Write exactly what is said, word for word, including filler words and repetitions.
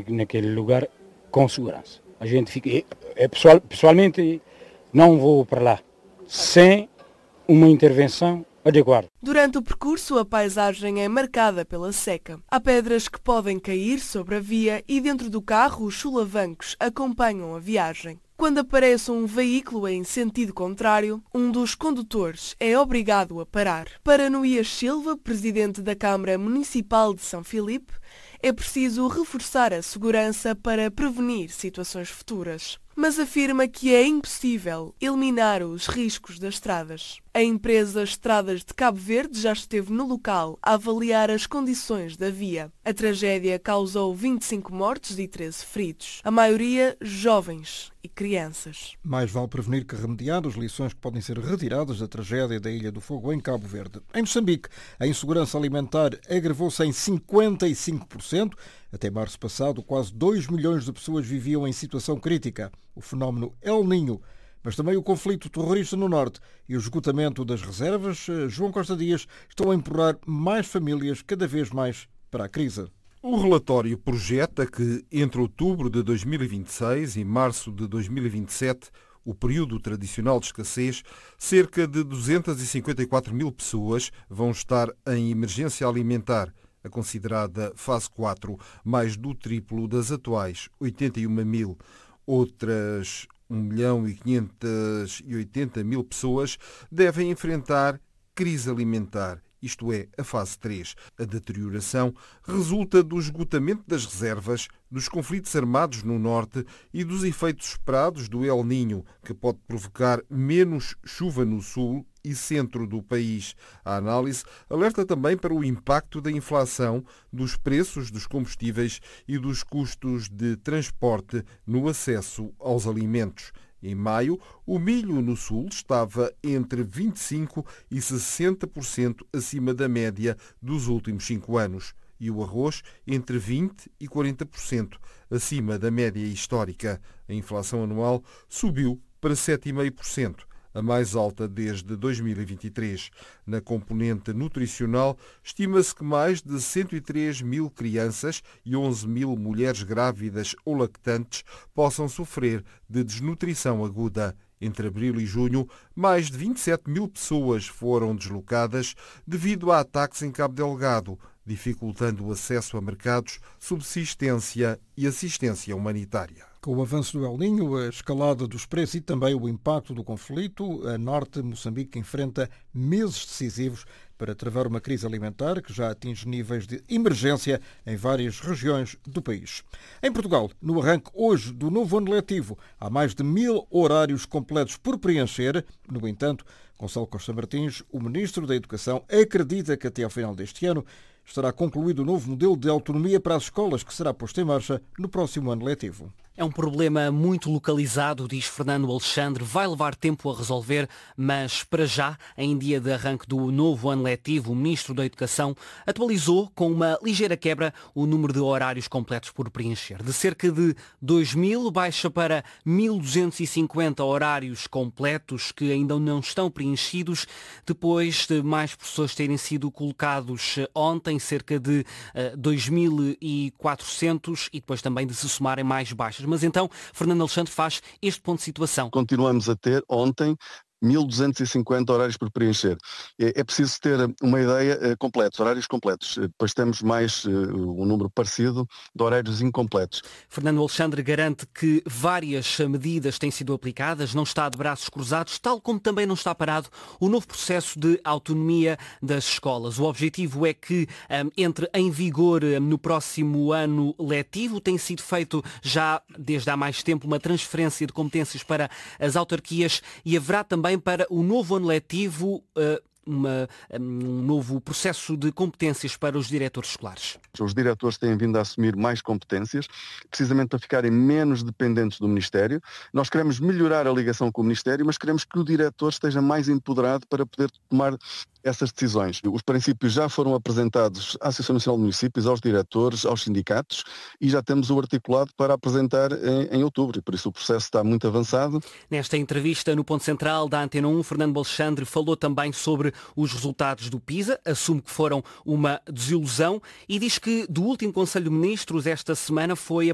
naquele lugar com segurança. A gente fica, é, pessoal, pessoalmente não vou para lá sem uma intervenção adequada. Durante o percurso, a paisagem é marcada pela seca. Há pedras que podem cair sobre a via e dentro do carro os solavancos acompanham a viagem. Quando aparece um veículo em sentido contrário, um dos condutores é obrigado a parar. Para Noías Silva, presidente da Câmara Municipal de São Filipe, é preciso reforçar a segurança para prevenir situações futuras. Mas afirma que é impossível eliminar os riscos das estradas. A empresa Estradas de Cabo Verde já esteve no local a avaliar as condições da via. A tragédia causou vinte e cinco mortes e treze feridos, a maioria jovens e crianças. Mais vale prevenir que remediar as lições que podem ser retiradas da tragédia da Ilha do Fogo em Cabo Verde. Em Moçambique, a insegurança alimentar agravou-se em cinquenta e cinco por cento. Até março passado, quase dois milhões de pessoas viviam em situação crítica. O fenómeno El Niño, mas também o conflito terrorista no norte e o esgotamento das reservas, João Costa Dias, estão a empurrar mais famílias cada vez mais para a crise. O relatório projeta que entre outubro de dois mil e vinte e seis e março de dois mil e vinte e sete, o período tradicional de escassez, cerca de duzentas e cinquenta e quatro mil pessoas vão estar em emergência alimentar, a considerada fase quatro, mais do triplo das atuais oitenta e uma mil. Outras um milhão e quinhentas e oitenta mil pessoas devem enfrentar crise alimentar, isto é, a fase três. A deterioração resulta do esgotamento das reservas, dos conflitos armados no norte e dos efeitos esperados do El Niño, que pode provocar menos chuva no sul e centro do país. A análise alerta também para o impacto da inflação, dos preços dos combustíveis e dos custos de transporte no acesso aos alimentos. Em maio, o milho no sul estava entre vinte e cinco por cento e sessenta por cento acima da média dos últimos cinco anos e o arroz entre vinte por cento e quarenta por cento acima da média histórica. A inflação anual subiu para sete vírgula cinco por cento. A mais alta desde dois mil e vinte e três. Na componente nutricional, estima-se que mais de cento e três mil crianças e onze mil mulheres grávidas ou lactantes possam sofrer de desnutrição aguda. Entre abril e junho, mais de vinte e sete mil pessoas foram deslocadas devido a ataques em Cabo Delgado, dificultando o acesso a mercados, subsistência e assistência humanitária. Com o avanço do El Niño, a escalada dos preços e também o impacto do conflito, a norte de Moçambique enfrenta meses decisivos para travar uma crise alimentar que já atinge níveis de emergência em várias regiões do país. Em Portugal, no arranque hoje do novo ano letivo, há mais de mil horários completos por preencher. No entanto, Gonçalo Costa Martins, o Ministro da Educação, acredita que até ao final deste ano estará concluído o novo modelo de autonomia para as escolas que será posto em marcha no próximo ano letivo. É um problema muito localizado, diz Fernando Alexandre, vai levar tempo a resolver, mas para já, em dia de arranque do novo ano letivo, o Ministro da Educação atualizou com uma ligeira quebra o número de horários completos por preencher. De cerca de dois mil, baixa para mil duzentos e cinquenta horários completos que ainda não estão preenchidos, depois de mais professores terem sido colocados ontem, cerca de uh, dois mil e quatrocentos, e depois também de se somarem mais baixas. Mas então, Fernando Alexandre faz este ponto de situação. Continuamos a ter ontem mil duzentos e cinquenta horários por preencher. É, é preciso ter uma ideia uh, completa, horários completos. Depois temos mais uh, um número parecido de horários incompletos. Fernando Alexandre garante que várias medidas têm sido aplicadas, não está de braços cruzados, tal como também não está parado o novo processo de autonomia das escolas. O objetivo é que um, entre em vigor um, no próximo ano letivo. Tem sido feito já desde há mais tempo uma transferência de competências para as autarquias e haverá também para o novo ano letivo uh, uma, um novo processo de competências para os diretores escolares. Os diretores têm vindo a assumir mais competências, precisamente para ficarem menos dependentes do Ministério. Nós queremos melhorar a ligação com o Ministério, mas queremos que o diretor esteja mais empoderado para poder tomar essas decisões. Os princípios já foram apresentados à Associação Nacional de Municípios, aos diretores, aos sindicatos e já temos o articulado para apresentar em, em outubro. Por isso o processo está muito avançado. Nesta entrevista no Ponto Central da Antena um, Fernando Alexandre falou também sobre os resultados do PISA, assume que foram uma desilusão e diz que do último Conselho de Ministros esta semana foi